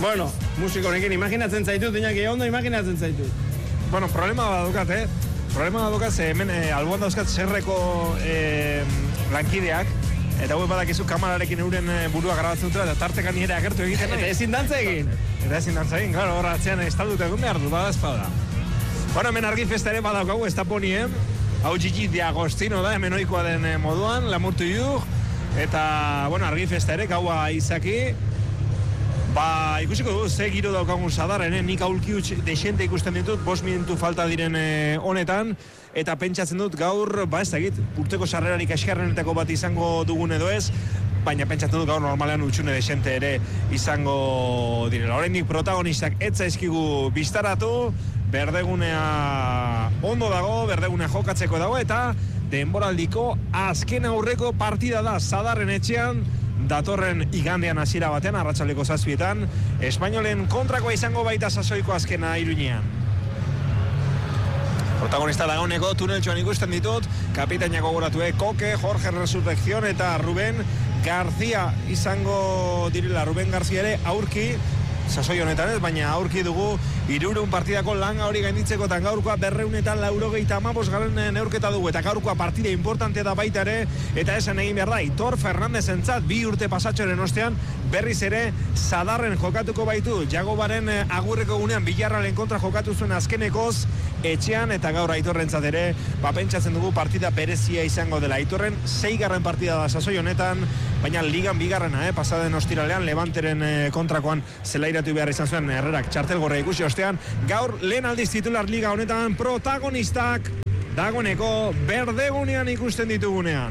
Bueno, musiko honekin imaginatzen zaitut, Iñaki, ondo imaginatzen zaitut. Bueno, problema badukat, Problema badukat, hemen alboan dauzkat zerreko lankideak, eta hau badakizu kamerarekin euren burua grabatzen dutela, eta tartekan nire agertu egiten nahi. Eta ezin dantza egin. Claro, horra atzean estaldut egun behar dut, bada espada. Bueno, hemen argi festa ere badaukagu, ez da ponien. Hau Gigi D'Agostino da, hemen oikoa den moduan, lamurtu juk. Eta, bueno, argi festa ere, gaua izaki. Ba, ikusiko du, ze giro daukagun Sadarren, nik aulki desente ikusten ditut, 5 minutu falta diren honetan, eta pentsatzen dut gaur, ba ez dakit, urteko sarrerarik eskerrenetako bat izango dugun edo ez, baina pentsatzen dut gaur normalean utxune desente ere izango direla. Oraindik protagonistak ez zaizkigu biztaratu, berdegunea ondo dago, berdegunea jokatzeko dago, eta denboraldiko azken aurreko partida da Sadarren etxean, datorren igandean hasiera batean, arratsaldeko 7:00, Espainolen kontrakoa izango baita sasoiko azkena Iruñean. Protagonista dagoeneko tuneltxoan ikusten ditut, kapitainak gogoratue, Koke, Jorge Resurrección eta Ruben García izango direla. Ruben García ere aurki, sasoi honetan ez, baina aurki dugu 300 partidako langa hori gainditzeko, eta gaurkoa 295 garen neurketa dugu, eta gaurkoa partida importante da baita ere, eta esan egin behar da, Aitor Fernandez entzat, 2 urte pasatxoren ostean, berriz ere Sadarren jokatuko baitu, Jagobaren agurreko gunean Bilarralen kontra jokatu zuen azkenekoz, etxean, eta gaur Aitorrentzat ere, pentsatzen dugu partida berezia izango dela. Aitorren 6. partida da sasoi honetan, baina ligan 2. pasaden ostiralean, Levanteren kontrakoan zelairatu behar izan zuen Herrerak txartelgorra ikusi ostean, gaur lehen aldiz titular liga honetan protagonistak dagoeneko berdegunean ikusten ditugunean.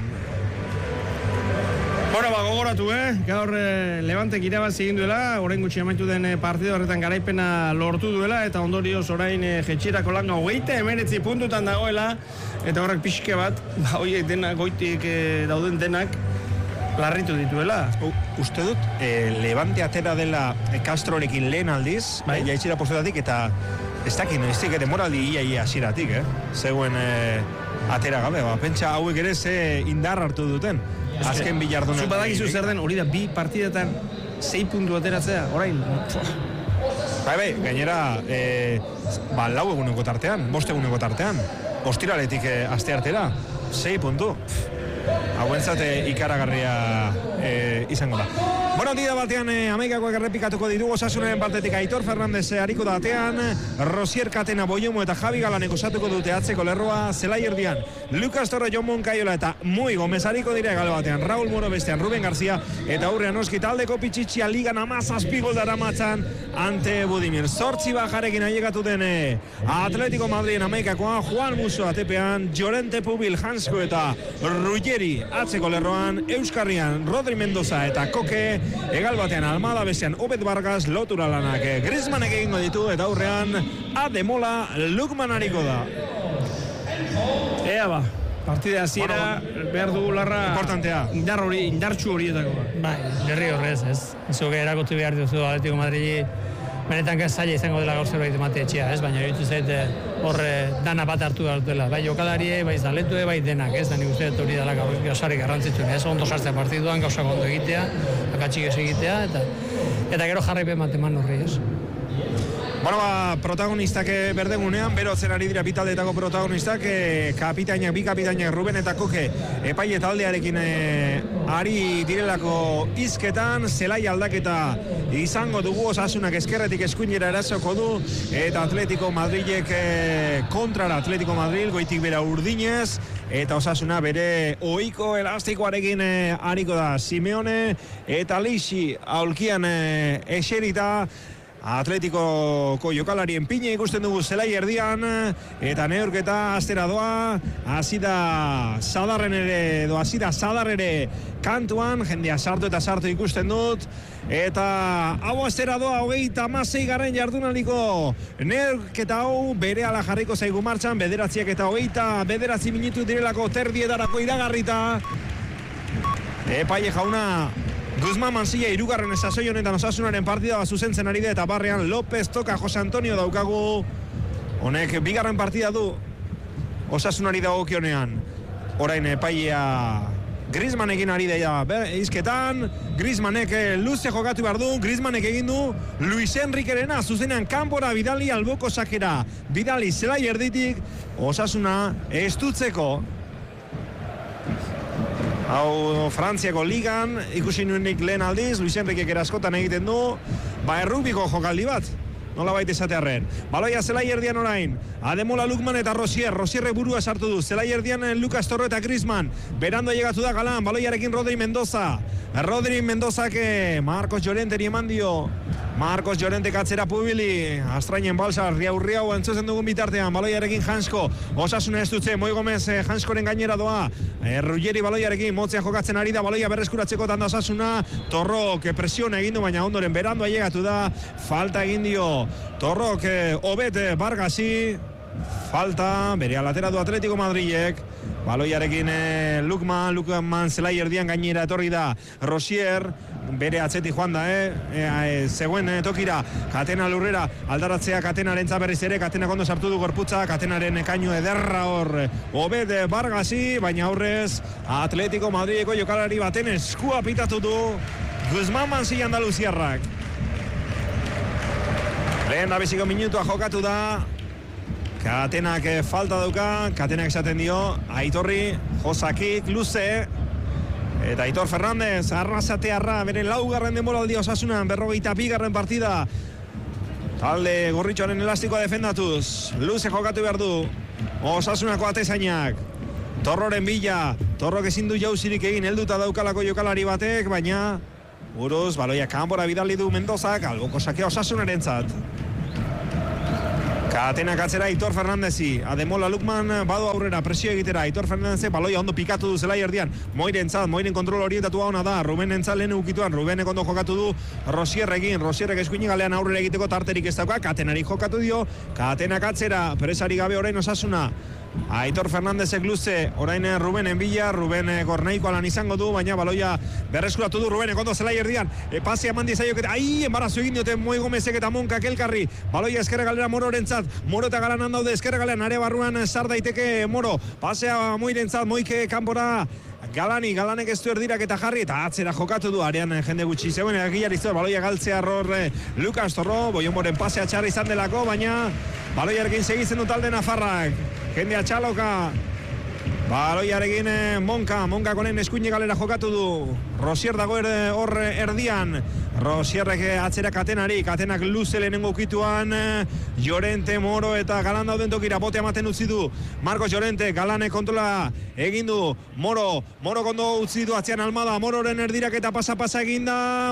Bueno, gogoratu, gaur Levantek irabazi egin duela, orain gutxi amaitu den partida horretan garaipena lortu duela, eta ondorioz orain jetxirako langa 39 puntutan dagoela, eta horrek pixke bat, horiek denak, goitik dauden denak, larritu dituela. Uste dut, Levante atera dela Castrorekin lehen aldiz, jaitxira postetatik, eta ez dakit, demoraldi ia hasieratik, zegoen atera gabe, pentsa hauek ere ze indar hartu duten. Azken bilarduna. Zu badakizu zer den, hori da, 2 partidetan 6 puntu ateratzea, orain. Bai, gainera, 4 eguneko tartean, 5 eguneko tartean, ostiraletik aste artera, 6 puntu. Hauentzat ikaragarria izango da. Bueno, dida batean Amaikakoak errepikatuko ditugu Osasunaren partetik Aitor Fernandez hariko da atean, Rosier Katena Boiomo eta Javi Galanek osatuko dute atzeko lerroa, Zelai erdian Lucas Torre, Jon Moncayola eta Muy Gomez hariko dira galo batean, Raúl Moro bestean, Ruben García eta aurrean oski taldeko Pichichia ligan 17 gol daramatzan ante Budimir. 8 bajarekin ailegatu den Atletico Madriden Amaikakoa, Juan Muso atepean, Llorente Pubil, Hansko eta Ruggeri atzeko lerroan, Euskarrian Rodri Mendoza eta Koke, egal batean Almada bestean Obed Vargas, lotura lanak Griezmannek egingo ditu, eta aurrean Ademola Lukman hariko da. Ea ba, partida hasiera behar dugu larra importantea. Indartxu horietako. Bai, berri horrez, ez. Zuke erakotu behar duzu Atletico Madridi, benetan zaila izango dela gaur zerbait emate etxea, ez? Baina iruditu zait horre dana bat hartu behar dutela. Bai jokalarie, bai zaletue, bai denak, ez? Da nik uste dut hori dela gauzari garrantzitsuen, ez? Ondo sartzea partiduan, gauzak ondo egitea, akatsik ez egitea, eta gero jarraipen bat eman horri, ez? Bueno, protagonistak berdegunean, berotzen ari dira bitaldetako protagonistak, bi kapitainak Ruben eta Koke epaile taldearekin ari direlako hizketan, zelai aldaketa izango dugu, Osasunak eskerretik eskuinera erasoko du, eta Atletico Madrilek kontrara Atletico Madrid, goitik bera urdinez, eta Osasuna bere ohiko elastikoarekin ariko da. Simeone eta Lixi aulkian eserita, Atletikoko jokalarien pine ikusten dugu zelai erdian, eta neurketa astera doa, hasi da Sadarren ere kantuan, jendea sartu eta sartu ikusten dut, eta hau astera doa 36 garren jardunaldiko neurketa hau berehala jarriko zaigu martxan, 9:29 minutu direlako terdietarako iragarrita, epaile jauna Guzman Mansilla 3. sasoi honetan Osasunaren partida zuzentzen ari da, eta barrean López Toka Jose Antonio daukagu. Honek 2. partida du Osasunari dagokionean. Orain epailea Griezmannekin ari daia izketan, Griezmannek luze jokatu behar du, Griezmannek egin du Luis Enriquerena zuzenean kanpora bidali alboko sakera, bidali zelai erditik, Osasuna estutzeko. Hau Frantziako ligan, ikusi nuenik lehen aldiz, Luis Enriquek eraskotan egiten du, errugbiko jokaldi bat, nola baita esatearren. Baloia zelai erdian orain, Ademola, Lukman eta Rosierre burua sartu du, zelai erdian Lucas Torro eta Griezmann, berando llegatu da Galan, baloiarekin Rodri Mendoza que Marcos Llorenteri eman dio, Marcos Llorente katzera Pubili, Astrainen balsa, riau entzuzen dugun bitartean, baloiarekin Hansko, Osasuna ez dutze, Moi Gomez Hanskoren gainera doa, Ruggeri baloiarekin, motzea jokatzen ari da, baloia berreskuratzeko tanda Osasuna, Torrok presiona egin du, baina ondoren berandoa llegatu da, falta egin dio, Torrok Obet Vargasi, falta, bere alatera du Atletico Madrilek, baloiarekin Lukman zelai erdian gainera etorri da, Rosier, bere atzeti joan da, zegoen tokira, Katena lurrera, aldaratzea Katenaren berriz ere, Katenak ondo sartu du gorputza, Katenaren kainu ederra hor, Obed Vargasi, baina aurrez, Atletico Madrileko jokalari baten eskua pitatu du, Guzman Mansi Andaluziarrak. Lehen da biziko minutua jokatu da, Katenak falta dauka, Katenak esaten dio, Aitorri, Josakik, luze, eta Aitor Fernandez, arrasatearra, bere laugarren denboraldi Osasunan, 42. partida, talde gorritxoaren elastikoa defendatuz, luze jokatu behar du, Osasunako atezainak, Torroren bila, Torrok ezin du jauzirik egin, helduta daukalako jokalari batek, baina buruz, baloia kanpora bidali du Mendozak, alboko sakea Osasunarentzat. Katenak atzera Aitor Fernandezi, Ademola Lukman badu aurrera, presio egitera, Aitor Fernandezi baloia ondo pikatu du zelai erdian, Moiren kontrol orientatua ona da, Rubenentzat lehen ukituan, Rubenek ondo jokatu du Rosierrekin, Rosierrek eskuinik galean aurrera egiteko tarterik ez dauka, Katenari jokatu dio, Katenak atzera, presari gabe orain Osasuna, Aitor Fernandezek luze, orain Rubenen bila, Ruben gorneiko alan izango du, baina baloia berreskuratu du Rubenek ondo zelai erdian, pasea mandi zaiok eta embarazo egin dioten Moi Gomezek eta Monkak elkarri, baloia eskerra galera Mororentzat, Moro eta Galan handaude eskerra galean, are barruan sar daiteke Moro, pasea Moirentzat, Moike kanpora, Galanek ez du erdirak eta jarri, eta atzera jokatu du, arean jende gutxi zegoen, egilari zuen, baloia galtzea Lucas Torro, Boionboren pasea txarra izan delako, baina baloiarekin segitzen du talde nafarrak, jende atxaloka, baloiarekin Monka konen eskuinik galera jokatu du, Rosier dago hor erdian, Rosierrek atzera Katenak luze lehenengo ukituan, Llorente, Moro eta Galan dauden tokira, bote amaten utzi du, Marcos Llorente, Galanek kontrola egin du, Moro kondo utzi du atzean Almada, Mororen erdirak eta pasa eginda,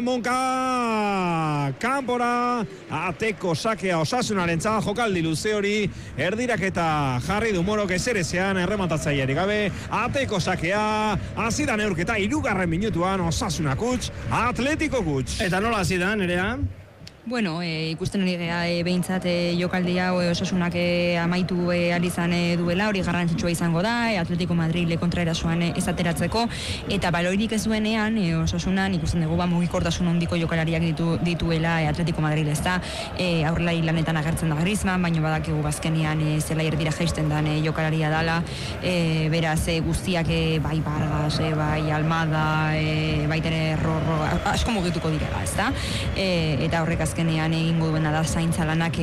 Monka, kanpora, ateko sakea Osasunarentzat, jokaldi luze hori, erdirak eta jarri du Morok ezerezean, errematatzailerik gabe, ateko sakea, hazidan eurketa, 3. minutuan, Osasuna kuts, Atletico kuts. Eta nola hazidan, Nerea? Bueno, ikusten hori gea behintzat jokaldia Osasunak amaitu ari izan duela, hori garrantzitsua izango da, Atletico Madrid kontra erasoan ez ateratzeko, eta baloirik ez duenean, Osasunan ikusten dugu mugikortasun hondiko jokalariak dituela Atletico Madrid, ez da, aurrelai lanetan agertzen da Griezmann, baina badakigu bazkenean zela erdira jaisten dan jokalaria dala, beraz guztiak bai Vargas, bai Almada, baitere asko mugituko direla, ez da, eta horrek azkenean egingo duena da zaintza lanak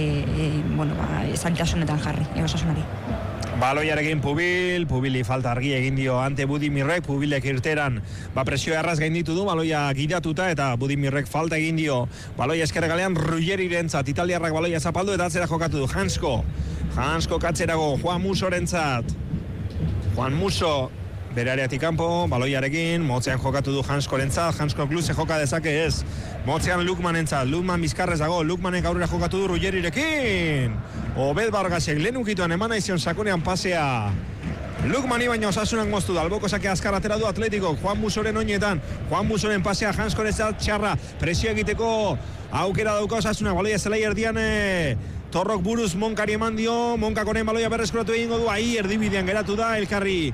zailtasunetan jarri, Osasunari. Baloiarekin Pubili falta argi egin dio ante Budimirrek, Pubilek irteran presioa erraz gainditu du, baloia gidatuta eta Budimirrek falta egin dio, baloia eskerra galean Ruggerirentzat, italiarrak baloia zapaldu eta atzera jokatu du, Hansko katzerago, Juan Musorentzat, Juan Muso, bere areatik kanpo, baloiarekin, motzean jokatu du Hanskorentzat, Hansko kluze joka dezake ez, motzean Lukmanentzat, Lukman bizkarrez dago, Lukmanek aurrera jokatu du Ruggerirekin, Obed Vargasek lehen ukituan eman aizion sakonean pasea, Lukmani baina Osasunak moztu da, alboko sake azkar atera du Atletikok, Juan Musoren oinetan, Juan Musoren pasea Hanskorentzat txarra, presio egiteko aukera dauka Osasunak, baloia zelai erdian, Torrok buruz Monkari eman dio, Monkak honen baloia berreskuratu egingo du, erdibidean geratu da, elkarri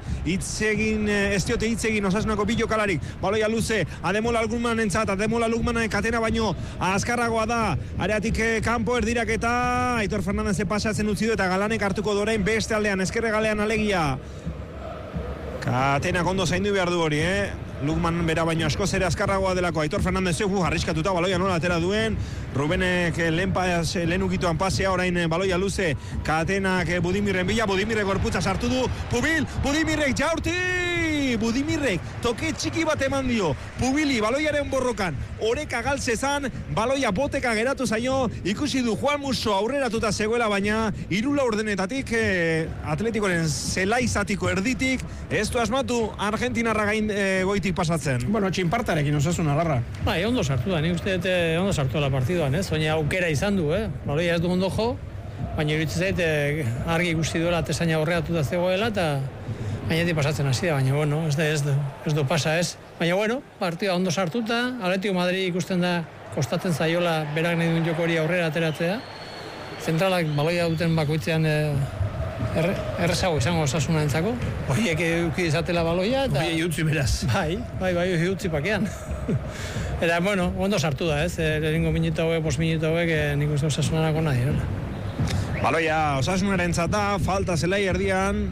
ez diote hitzegin Osasunako bi jokalarik, baloia luze, Ademola Lukmanentzat, Ademola Lukmanen Katena baino azkarragoa da, areatik kanpo erdirak eta Aitor Fernandez pasatzen utzi du eta Galanek hartuko dorein beste aldean, eskerre galean alegia. Katenak ondo zaindu behar du hori, Lukman bera baino askoz ere azkarragoa delako. Aitor Fernandez arriskatuta baloia nola atera duen. Rubenek lehen ukituan pasea, orain baloia luze. Katenak Budimirren bila, Budimirrek gorputza sartu du. Budimirrek jaurti! Budimirrek toke txiki bat eman dio. Pubili baloiaren borrokan. Oreka galtzezan, baloia boteka geratu zaio. Ikusi du Juan Musso aurreratuta zegoela, baina irula ordenetatik Atletikoren zelaizatiko erditik ez du asmatu Argentinarra goitik pasatzen. Bueno, txinpartarekin Osasun alarra. Bai, ondo sartu da, nik uste ondo sartu da partiduan, Oina aukera izan du, Baloia ez du ondo jo, baina iruditzen zait argi ikusti duela tesaina aurreratuta zegoela eta gainetik pasatzen hasi da, baina bueno, ez du pasa, Baina bueno, partida ondo sartuta, Atletico Madrid ikusten da kostatzen zaiola berak nahi duen joko hori aurrera ateratzea. Zentralak baloia duten bakoitzean errezago izango Osasuna entzako. Horiek eduki izatela baloia eta... Horiek utzi beraz. Bai, utzi pakean. Eta, bueno, ondo sartu da, Lehenengo minutu hauek, 5 minutu hauek, nik uste Osasunarako nahi, Baloia Osasunaren zata, falta zelai erdian.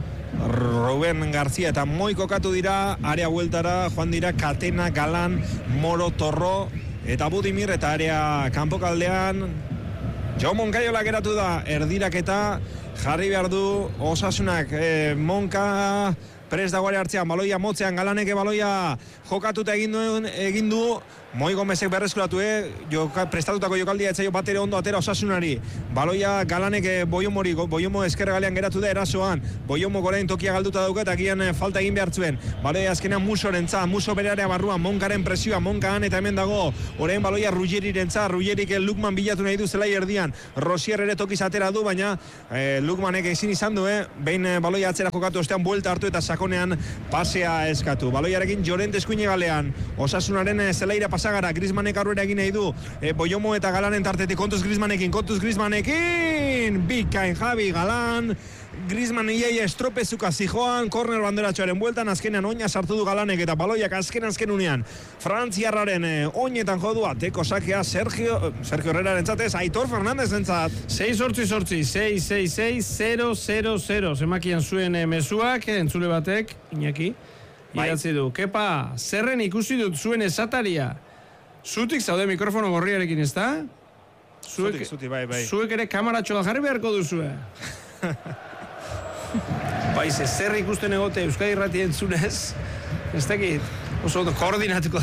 Ruben García eta Moi kokatu dira, area bueltara, joan dira Katena, Galan, Moro, Torro, eta Budimir, eta area kanpokaldean. Jo Moncayola geratu da, erdiraketa, jarri behar du Osasunak, Monka prest dagoare hartzean, baloia motzean, Galaneke baloia jokatuta egin du, Moi Gomezek berreskuratu, prestatutako jokaldia etzaio batere ondo atera Osasunari. Baloia Galaneke Boiomo eskerra galean geratu da erasoan. Boiomo gorain tokia galduta dauka eta gian falta egin behartzuen. Baloia azkenean Musorentza, Muso berearea barruan, Monkaren presioa, Monkaan eta hemen dago. Orain baloia Ruggerirentza, Ruggerik Lukman bilatu nahi du zelai erdian. Rosier ere tokiz atera du, baina Lukmanek ezin izan du, behin baloia atzera jokatu ostean buelta hartu eta sakonean pasea eskatu. Baloiarekin Llorente eskuine galean. Osasunaren zelaira pasagara, Griezmannek aurrera egin nahi du. Boiomo eta Galanen tartetik, kontuz Griezmannekin. Bikain Javi Galan. Griezmann iaia estropezuka zijoan, korner banderatxoaren bueltan, azkenean oina sartu du Galanek eta baloiak azken unean. Frantziarraren oinetan jodua, teko sakea Sergio Herreraren zatez, Aitor Fernandez entzat. 6-8-6-6-6-0-0-0. Zemakian zuen mezuak, entzule batek, Iñaki, idatzi du. Kepa, zerren ikusi dut zuen esataria. Zutik zaude mikrofono gorriarekin, ez da? Zutik, bai. Zuek ere kamaratxoa jarri beharko duzue. Baiz, zer ikusten egote Euskadi Irrati entzunez, ez dakit, oso ondo koordinatuko.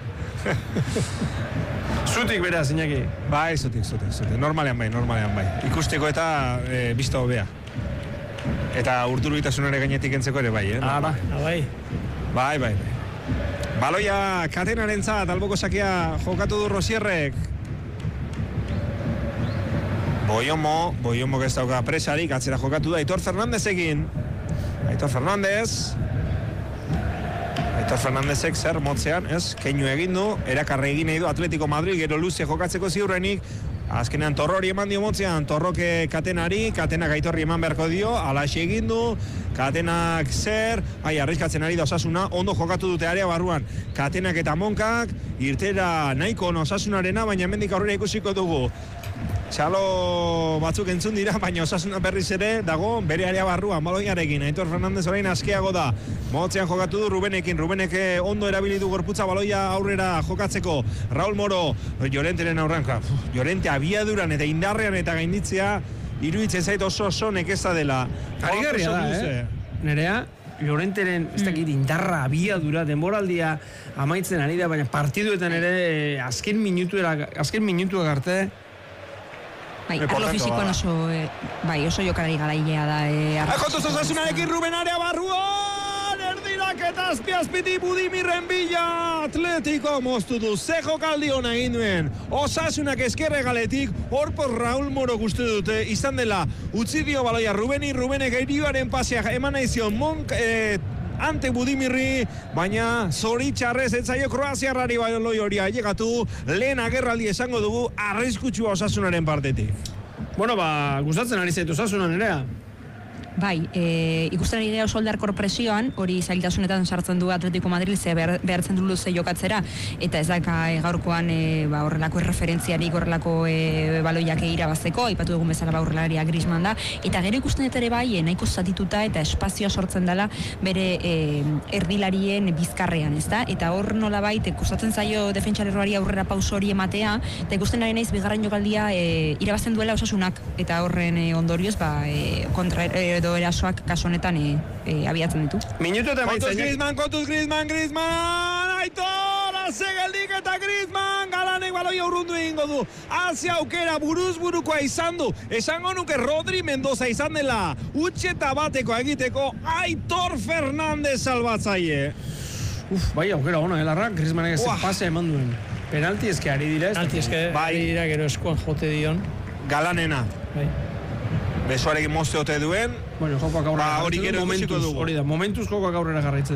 Zutik beraz, Iñaki. Bai, zutik. Normalean bai. Ikusteko eta bizta hobea. Eta urduritasunare gainetik entzeko ere bai, Bai. Baloia Katenaren zat, alboko sakea jokatu du Rosierrek. Boiomo ez dauka presarik, atzera jokatu da Aitor Fernandezekin. Aitor Fernandezek zer motzean, keinu egin du, erakarre egin nahi du Atletico Madrid, gero luze jokatzeko ziurrenik. Azkenean Torrori eman dio motzean, Torroke Katenari, Katenak Aitorri eman beharko dio, alaxe egin du, Katenak arriskatzen ari da Osasuna, ondo jokatu dute area barruan. Katenak eta Monkak, irtera nahiko Osasunarena, baina hemendik aurrera ikusiko dugu. Txalo batzuk entzun dira, baina Osasuna berriz ere dago bere area barruan, baloiarekin. Aitor Fernandez orain askeago da. Motzean jokatu du Rubenek ondo erabili du gorputza baloia aurrera jokatzeko. Raul Moro, Llorenteren aurrean, Llorente abiaduran eta indarrean eta gainditzea, iruditzen zait oso nekeza dela. Karigarria da, Nerea, Llorenteren, ez dakit, indarra, abiadura, denboraldia amaitzen ari da, baina partiduetan ere azken minutuak arte. Bai, arlo fizikoan oso jokalari garailea da. Akotuz Osasunarekin Ruben area barruan, erdiraketa azpiazpiti Budimirren bila, Atletico moztu du, ze jokaldi hona egin duen. Osasunak eskerre galetik, horpoz Raul Moro guztu dute, izan dela, utzi dio baloia Rubenek irioaren pasea eman aizion, ante Budimirri, baina zoritxarrez etzaio Kroaziarrari baloi hori ailegatu, lehen agerraldi esango dugu arriskutsua Osasunaren partetik. Bueno, gustatzen ari zaitu Osasuna, Nerea? Bai, ikusten ari gara soldarkor presioan, hori zailtasunetan sartzen du Atletico Madrid ze behartzen du luze jokatzera, eta ez daka gaurkoan horrelako erreferentziarik, horrelako baloiak irabazteko, aipatu dugun bezala horrelaria Griezmann da, eta gero ikusten dut ere bai, nahiko zatituta eta espazioa sortzen dela bere erdilarien bizkarrean, ezta? Eta hor nolabait kostatzen zaio defentsalerroari aurrera pauso hori ematea, eta ikusten ari naiz bigarren jokaldia irabazten duela Osasunak, eta horren ondorioz kontra edo erasoak kasu honetan abiatzen ditu. Minutu eta Kontuz Griezmann, Aitor, azegeldik eta Griezmann, Galanek baloia urrundu egingo du, hazi aukera buruz-burukoa izan du, esango nuke Rodri Mendoza izan dela, utxeta bateko egiteko, Aitor Fernandez salbatzaile. Bai, aukera ona, Larra, Griezmannek ez pase eman duen. Penalti eske ari dira. Penalti eske ari dira, gero eskuan jote dion. Galanena. Bai. Besoarekin mozte ote duen. Bueno, jokoak aurrera hori gero ikusiko dugu. Hori da, momentuz jokoak aurrera jarraitzen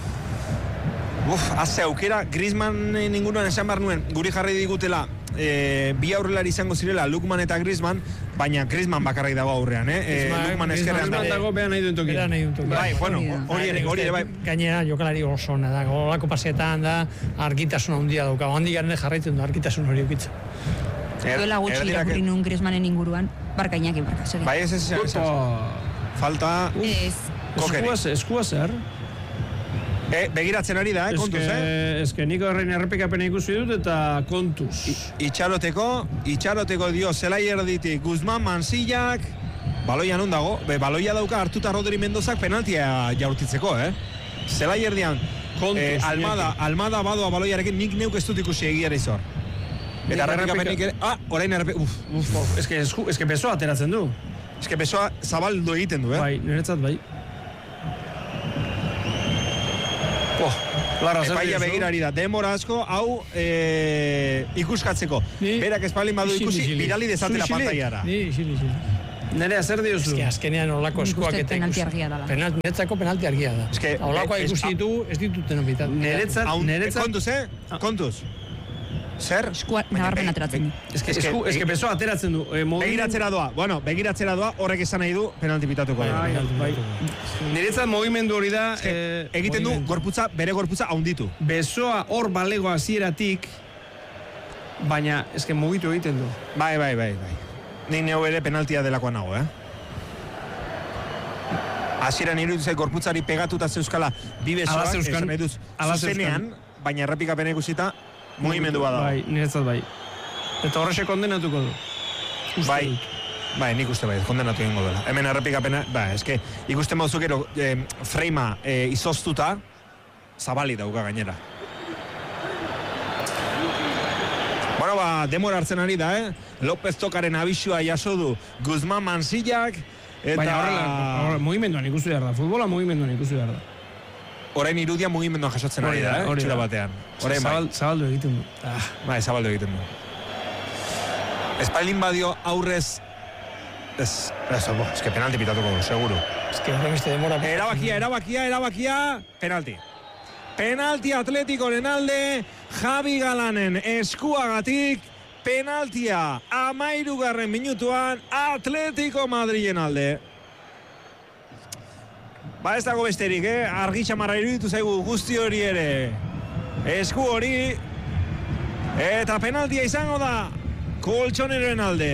du. Haze aukera, Griezmann inguruan esan behar nuen, guri jarri digutela, bi aurrelari izango zirela, Lukman eta Griezmann, baina Griezmann bakarrik dago aurrean, Lukman eskerrean dago. Griezmann dago, behan nahi duen tokia. Bai, bueno, hori ere, bai. Gainera, jokalari oso ona da, golako pasetan da, argitasuna handia dauka, handik garen jarraitzen du, argitasun hori ukitzen. Duela gutxi irakurri nun Griezmannen inguruan, barkainak segi. Bai, ez. Falta... Eskua zer? Begiratzen ari da, kontuz, Eske niko horrein errepikapena ikusi dut eta kontuz. Itxaroteko dio zelai erditik Guzman Mansillak, baloia non dago, baloia dauka hartuta Rodri Mendozak penaltia jaurtitzeko, Zelai erdian, Almada badoa baloiarekin nik neuk ez dut ikusi egiara izor. Eta errepikapenik ere, orain Eske besoa ateratzen du. Eske besoa zabaldu egiten du, Bai, niretzat bai. Epaia begirari da, demora asko, hau ikuskatzeko. Berak espalin badu ikusi, birali dezatela pantaiara. Nerea, zer diozu? Eske azkenean olako eskuak eta penalti argia dela. Neretzako penalti argia da. Olakoa ikusi ditu, ez dituten opitat. Kontuz, kontuz. Zer? Eskua nabarmen ateratzen du. Eske besoa ateratzen du. Begiratzera doa, horrek esan nahi du, penalti pitatuko. Bai. Niretzat mugimendu hori da... Egiten du, bere gorputza haunditu. Besoa hor balego hasieratik, baina eske mugitu egiten du. Bai. Nik neu ere penaltia delakoa nago, Hasieran iruditzen gorputzari pegatuta zeuzkala bi besoak, esan nahi duz, zuzenean, baina errepikapena ikusita, mugimendua da. Bai, niretzat bai. Eta horrexe kondenatuko du. Bai, nik uste bai, kondenatu egingo dela. Hemen errepikapena, eske, ikusten bauzuk ero freima izoztuta, zabali dauka gainera. Bueno, demora hartzen ari da, López Tokaren abisua jaso du Guzman Mansillak, eta... Baina horrela, mugimenduan ikusi behar da, futbola mugimenduan ikusi behar da. Orain irudia mugimenduan jasotzen ari da, txura batean. Zabaldu egiten du. Bai, zabaldu egiten du. Espailin badio aurrez... Ez que penalti pitatuko, seguru. Ez que horremiste demora. Erabakia, penalti. Penalti Atleticoren alde, Javi Galanen eskuagatik, penaltia 13. minutuan Atletico Madrilen alde. Ez dago besterik, argi xamarra iruditu zaigu guzti hori ere. Esku hori, eta penaltia izango da, Koltxoneroen alde.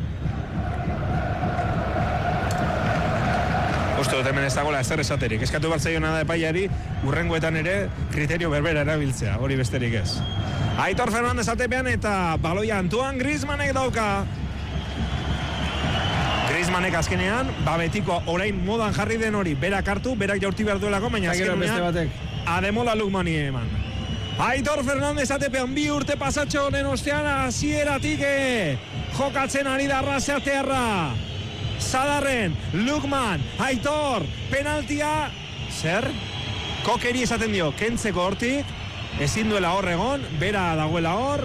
Uste dut hemen ez dagoela ezer esaterik. Eskatu bartzaiona da epaiari, urrengoetan ere kriterio berbera erabiltzea, hori besterik ez. Aitor Fernandez atepean eta baloia Antoine Griezmannek dauka. Griezmannek azkenean, betiko orain modan jarri den hori, berak hartu, berak jaurti behar duelako, baina azkenean Ademola Lukmani eman. Aitor Fernandez atepean 2 urte pasatxo honen ostean hasieratik jokatzen ari da Arrasatearra. Zadarren, Lukman, Aitor, penaltia, zer? Kokeri esaten dio, kentzeko hortik, ezin duela hor egon, bera dagoela hor,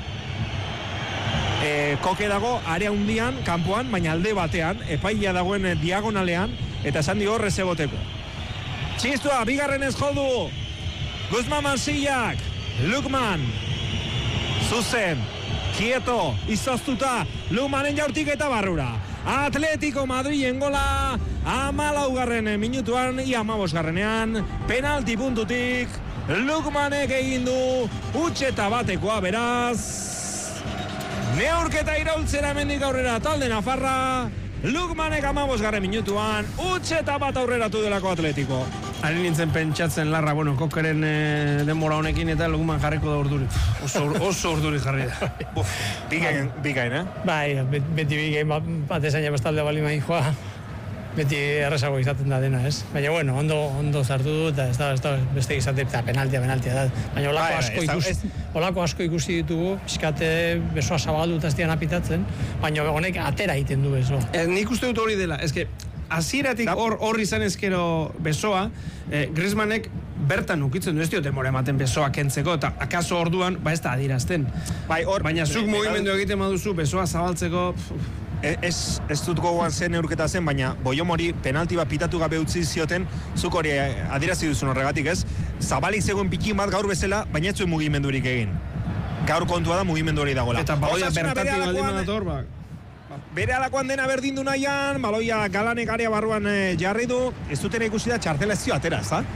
Koke dago area hundian, kanpoan, baina alde batean, epaia dagoen diagonalean, eta esan dio horrez egoteko. Txistua, bigarrenez jodu, Guzman Mansillak, Lukman, zuzen, kieto, izoztuta, Lukmanen jaurtik eta barrura. Atletico Madrilen gola 14. minutuan, ia 15. penalti puntutik Lukmanek egin du utxeta batekoa, beraz neurketa iraultzera hemendik aurrera talde nafarra. Lukmanek 15. minutuan utxeta bat aurreratu delako Atletico. Ari nintzen pentsatzen Larra, kokeren denbora honekin eta Lukman jarriko da urduri. Oso urduri jarri da. Bikain, eh? Bai, beti bikain bat esaina bestalde bali main joa. Beti errezago izaten da dena, ez? Baina, ondo zartu du, eta ez da beste izate, eta penaltia da. Baina olako asko ikusi ditugu, pixkate besoa zabaldu eta ez dian apitatzen, baina honek atera egiten du besoa. Nik uste dut hori dela, eske, hasieratik hor izan ezkero besoa, Griezmannek bertan ukitzen du, ez diote demora ematen besoa kentzeko, eta akaso orduan, ez da adirazten. Baina zuk mugimendu egiten baduzu, besoa zabaltzeko... Ez dut gogoan zen neurketa zen, baina Boiomori penalti bat pitatu gabe utzi zioten, zuk hori adirazi duzun horregatik, ez? Zabalik zegoen pikin bat gaur bezala, baina ez zuen mugimendurik egin. Gaur kontua da mugimendu hori dagoela. Eta baloia bertatik baldin badator, bere alakoan dena berdindu nahian, baloia Galanek area barruan jarri du, ez dutera ikusi da txartela ez zio atera, ez da?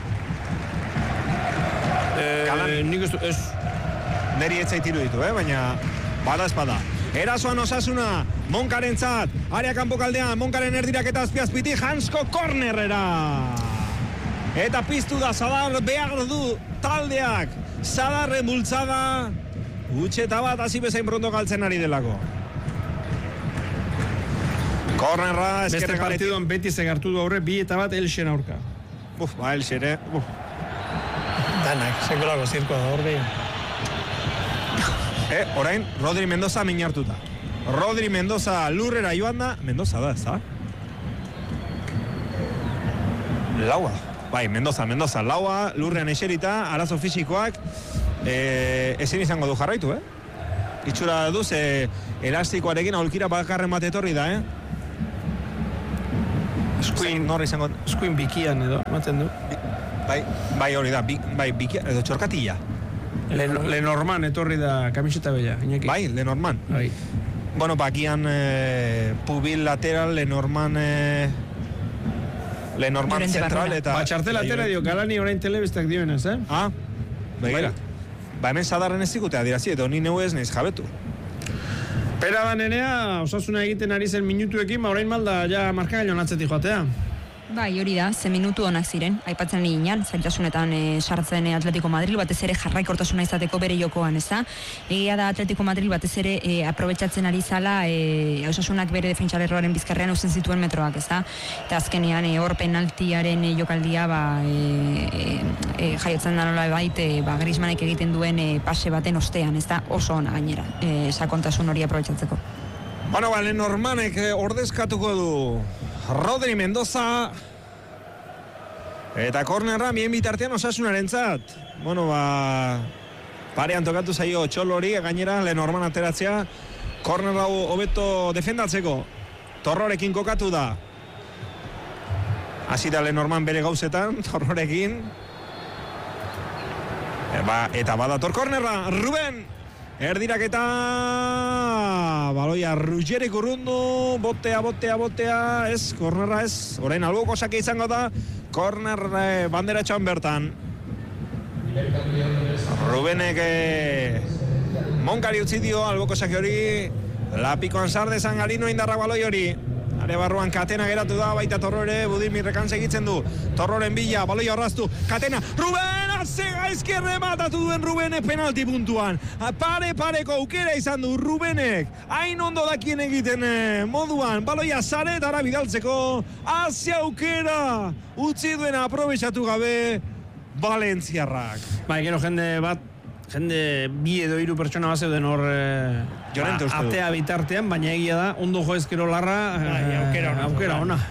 Nik ez... Neri etzait iruditu, baina bada espada. Erasoan Osasuna, Monkarentzat, area kanpokaldean, Monkaren erdirak eta azpiazpiti, Hansko kornerrera. Eta piztu da Zadar, behar du taldeak, Zadarren bultzada, utxeta bat hasi bezain pronto galtzen ari delako. Kornerra, beste partiduan beti zegartu du aurre, 2 eta 1 Elxen aurka. Elxen, Danak, sekolako zirkoa da hor behin. Orain, Rodri Mendoza minartuta. Rodri Mendoza lurrera joan da. Mendoza da, ez da? Laua. Bai, Mendoza. Laua, lurrean eserita, arazo fisikoak. Ezin izango du jarraitu, Itxura duz, elastikoarekin aulkira bakarren bat etorri da, Eskuin bikian edo, maten du. Bai, hori da, bikian, edo txorkatilla. Lenorman etorri da kamiseta bella, Iñaki. Bai, Lenorman. Bai. Bueno, bakian pubil lateral, Lenorman zentral eta... Txartel atera dio, Galani orain telebistak dioenez, Begira. Hemen Zadarren ez zikute adirazi, edo ni neu ez neiz jabetu. Pera da nenea, Osasuna egiten ari zen minutuekin, orain malda ja markagailoan atzetik joatea. Bai, hori da, ze minutu onak ziren, aipatzen niginan, zailtasunetan sartzen Atletico Madrid, batez ere jarraikortasuna izateko bere jokoan, ez da? Egia da Atletico Madrid batez ere aprobetxatzen ari zala, Osasunak bere defentsalerroaren bizkarrean usten zituen metroak, ez da? Eta azkenean hor penaltiaren jokaldia jaiotzen da nola bait, Griezmannek egiten duen pase baten ostean, ez da? Oso ona gainera, sakontasun hori aprobetxatzeko. Bueno, Lenormanek ordezkatuko du Rodri Mendoza eta kornerra bien bitartean Osasunarentzat. Bueno, parean tokatu zaio Txolori, gainera Lenorman ateratzea kornerra hobeto defendatzeko. Torrorekin kokatu da. Hasi da Lenorman bere gauzetan, Torrorekin. Eta badator kornerra, Ruben! Erdirak eta baloia Rugerik urrundu, botea, ez, kornerra ez, orain alboko sake izango da, korner bandera txan bertan. Rubenek Monkari utzi dio, alboko sake hori, lapikoan sardezan Galino indarra baloi hori. Are barruan Katena geratu da, baita Torrore, Budimirrekan segitzen du. Torroren bila, baloia horraztu, Katena, Ruben! Gaizki rematatu duen Rubenek penalti puntuan. Pareko aukera izan du Rubenek. Hain ondo dakien egiten moduan. Baloia zaretara bidaltzeko. Hazi aukera. Utzi duena aprobetxatu gabe Valentziarrak. Gero jende bi edo 3 pertsona bat zeuden hor atea bitartean, baina egia da, ondo joezkero Larra aukera ona.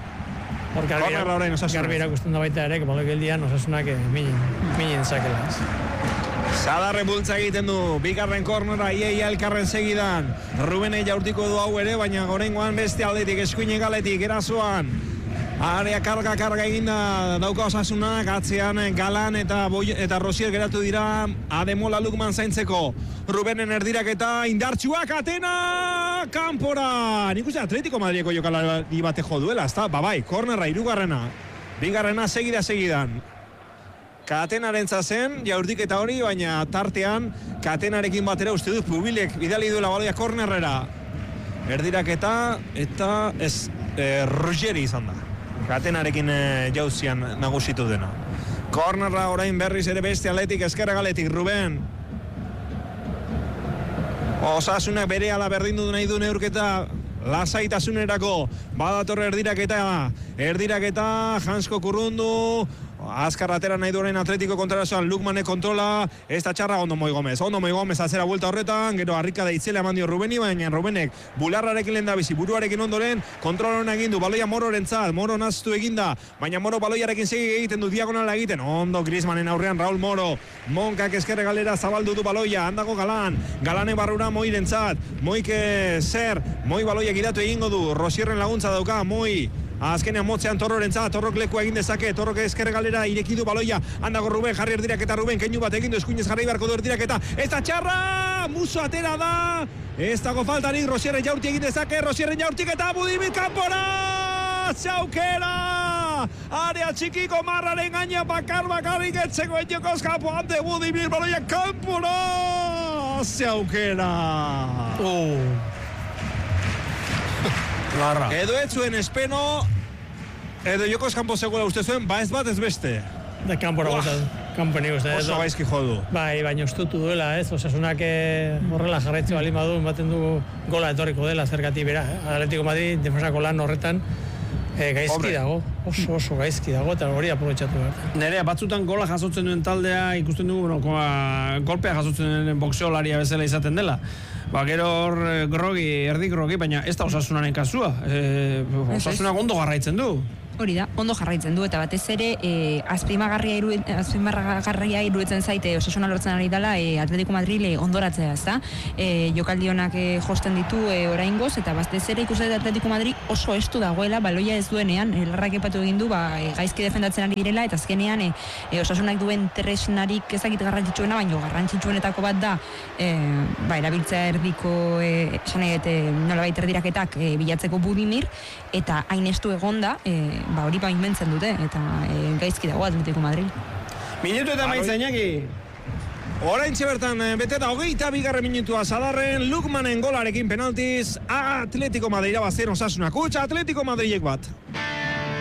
Garbi erakusten da baita ere, baloi geldian Osasunak minin zakela. Zadarre bultza egiten du, bigarren kornera, iaia elkarren segidan. Rubene jaurtiko du hau ere, baina gorengoan beste aldetik, eskuinen galetik, erasoan. Area karga eginda dauka Osasunak, atzean Galan eta Rosier geratu dira Ademola Lukman zaintzeko. Rubenen erdiraketa indartsuak Atena kanpora. Nik uste Atletico Madrideko jokalari bate jo duela, ezta? Bai, kornerra, 3. Bigarrena segidan. Katenaren zen, jaurdiketa hori, baina tartean Katenarekin batera uste dut Pubilek bidali duela baloia kornerrera. Erdiraketa eta Ruggieri izan da. Katenarekin jauzian nagusitu dena. Kornerra orain berriz ere beste aldetik, ezkerra galetik, Ruben. Osasunak bere ala berdindu nahi du neurketa lasaitasunerako. Badatorre erdiraketa, Jansko Kurrundu. Azkar atera nahi duen Atletico kontrasoan, Lukmanek kontrola, ez da txarra Ondo Moi Gomez atzera vuelta horretan, gero harrika da itzela eman dio Rubeni, baina Rubenek bularrarekin lehen da bizi, buruarekin ondoren, kontroloren egindu, baloia Mororen zat, Moro naztu eginda, baina Moro baloiarekin segi egiten du, diagonala egiten, ondo Griezmannen aurrean Raul Moro, Monkak eskerre galera zabaldu du baloia, handago Galane barrura Moiren zat, Moike zer, Moi baloia gidatu egingo du, Rosierren laguntza dauka, Moi, azkenean motzean Torrorentzat, Torrok lekua egin dezake, Torrok ezker galera irekidu baloia, handago Ruben, jarri erdiraketa Ruben, keinu bat egin du, eskuinez jarri beharko du erdiraketa, ez da txarra, Muso atera da, ez dago faltarik, Rosierren jaurti egin dezake, Rosierren jaurtik eta Budimir kanpora, zaukera, area txikiko marraren gaina bakarrik etzeko etxeko eskapo, ante Budimir baloia kanpora, zaukera. Larra. Edo ez zuen espeno, edo jokos kanpo zegoela uste zuen, ez bat ez beste. Da kanpora gozat, kanpo nik uste. Oso gaizki jodu. Bai, baina ustutu duela, ez? Osasunak horrela jarraitze bali badu, ematen du gola etorriko dela zergatik bera. Atletico Madrid defensako lan horretan gaizki dago, oso gaizki dago, eta hori aprobetxatu behar. Nerea, batzutan gola jasotzen duen taldea ikusten dugu, golpea jasotzen duen boxeolaria bezala izaten dela. Gero hor erdi grogi, baina ez da Osasunaren kasua. Osasunak ondo jarraitzen du. Hori da, ondo jarraitzen du, eta batez ere azpimarragarria iruditzen zaite Osasuna lortzen ari dela Atletico Madrid ondoratzea, ezta? Jokaldi honak josten ditu oraingoz, eta batez ere ikusten Atletico Madrid oso estu dagoela, baloia ez duenean, larrak epatu egin du, gaizki defendatzen ari direla, eta azkenean Osasunak duen tresnarik ezakit garrantzitsuena, baina garrantzitsuenetako bat da, erabiltzea erdiko, nolabait erdiraketak bilatzeko Budimir, eta hain estu egonda, hori baimentzen dute, eta gaizki dago Atletico Madrid. Minutu eta maitza, Iñaki. Oraintxe bertan, bete da 22. minutua Sadarren, Lukmanen golarekin penaltiz, Atletico Madrid irabazen Osasunak, Atletico Madridek bat.